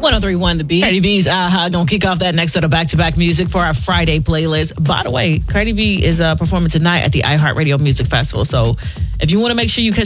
103.1 The Beat. Cardi B's gonna kick off that next set of back-to-back music for our Friday playlist. By the way, Cardi B is performing tonight at the iHeartRadio Music Festival. So if you want to make sure you catch